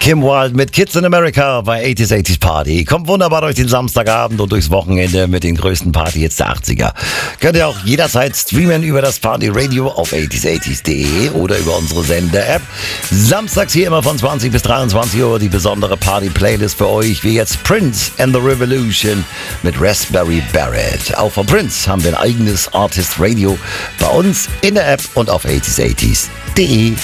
Kim Wilde mit Kids in America bei 80s Party. Kommt wunderbar durch den Samstagabend und durchs Wochenende mit den größten Party-Hits der 80er. Könnt ihr auch jederzeit streamen über das Party Radio auf 80s80s.de oder über unsere Sender-App. Samstags hier immer von 20 bis 23 Uhr die besondere Party-Playlist für euch, wie jetzt Prince and the Revolution mit Raspberry Barrett. Auch von Prince haben wir ein eigenes Artist Radio bei uns in der App und auf 80s80s.de.